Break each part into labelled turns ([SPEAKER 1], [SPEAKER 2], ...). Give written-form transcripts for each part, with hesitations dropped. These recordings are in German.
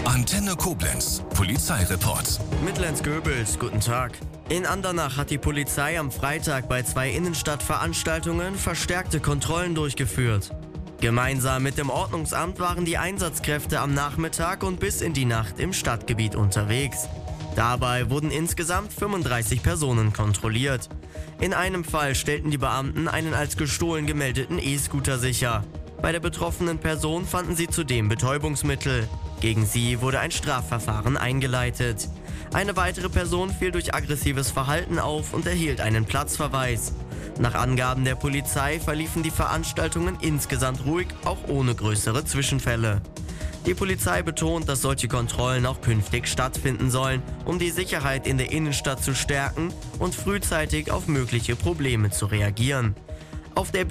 [SPEAKER 1] Antenne Koblenz, Polizeireport.
[SPEAKER 2] Mittellenz-Göbels, guten Tag. In Andernach hat die Polizei am Freitag bei 2 Innenstadtveranstaltungen verstärkte Kontrollen durchgeführt. Gemeinsam mit dem Ordnungsamt waren die Einsatzkräfte am Nachmittag und bis in die Nacht im Stadtgebiet unterwegs. Dabei wurden insgesamt 35 Personen kontrolliert. In einem Fall stellten die Beamten einen als gestohlen gemeldeten E-Scooter sicher. Bei der betroffenen Person fanden sie zudem Betäubungsmittel. Gegen sie wurde ein Strafverfahren eingeleitet. Eine weitere Person fiel durch aggressives Verhalten auf und erhielt einen Platzverweis. Nach Angaben der Polizei verliefen die Veranstaltungen insgesamt ruhig, auch ohne größere Zwischenfälle. Die Polizei betont, dass solche Kontrollen auch künftig stattfinden sollen, um die Sicherheit in der Innenstadt zu stärken und frühzeitig auf mögliche Probleme zu reagieren. Auf der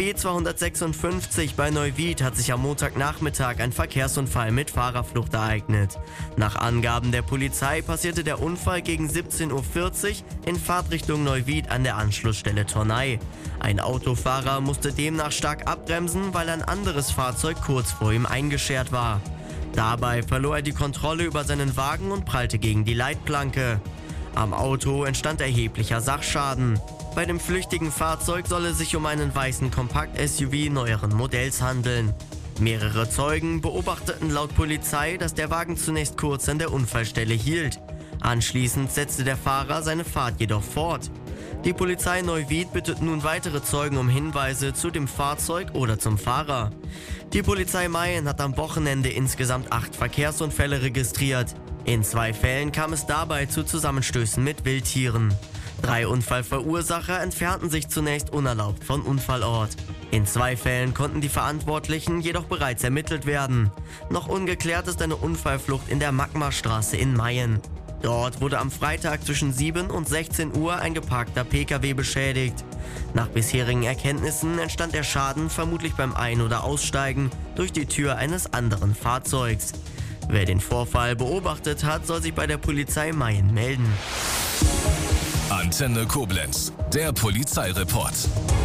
[SPEAKER 2] B256 bei Neuwied hat sich am Montagnachmittag ein Verkehrsunfall mit Fahrerflucht ereignet. Nach Angaben der Polizei passierte der Unfall gegen 17:40 Uhr in Fahrtrichtung Neuwied an der Anschlussstelle Tornay. Ein Autofahrer musste demnach stark abbremsen, weil ein anderes Fahrzeug kurz vor ihm eingeschert war. Dabei verlor er die Kontrolle über seinen Wagen und prallte gegen die Leitplanke. Am Auto entstand erheblicher Sachschaden. Bei dem flüchtigen Fahrzeug soll es sich um einen weißen Kompakt-SUV neueren Modells handeln. Mehrere Zeugen beobachteten laut Polizei, dass der Wagen zunächst kurz an der Unfallstelle hielt. Anschließend setzte der Fahrer seine Fahrt jedoch fort. Die Polizei Neuwied bittet nun weitere Zeugen um Hinweise zu dem Fahrzeug oder zum Fahrer. Die Polizei Mayen hat am Wochenende insgesamt 8 Verkehrsunfälle registriert. In 2 Fällen kam es dabei zu Zusammenstößen mit Wildtieren. 3 Unfallverursacher entfernten sich zunächst unerlaubt von Unfallort. In 2 Fällen konnten die Verantwortlichen jedoch bereits ermittelt werden. Noch ungeklärt ist eine Unfallflucht in der Magmarstraße in Mayen. Dort wurde am Freitag zwischen 7 und 16 Uhr ein geparkter Pkw beschädigt. Nach bisherigen Erkenntnissen entstand der Schaden vermutlich beim Ein- oder Aussteigen durch die Tür eines anderen Fahrzeugs. Wer den Vorfall beobachtet hat, soll sich bei der Polizei Mayen melden.
[SPEAKER 1] Antenne Koblenz, der Polizeireport.